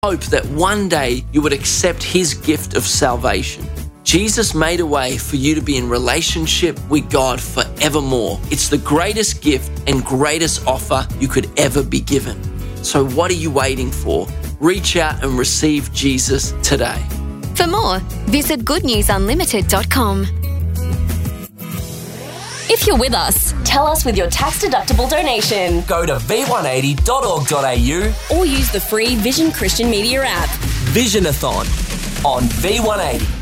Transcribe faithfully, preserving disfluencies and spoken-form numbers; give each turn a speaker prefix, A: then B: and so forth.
A: hope that one day you would accept his gift of salvation. Jesus made a way for you to be in relationship with God forevermore. It's the greatest gift and greatest offer you could ever be given. So what are you waiting for? Reach out and receive Jesus today.
B: For more, visit good news unlimited dot com.
C: If you're with us, tell us with your tax-deductible donation.
D: Go to v one eighty dot org dot a u
C: or use the free Vision Christian Media app.
D: Visionathon on V one eighty.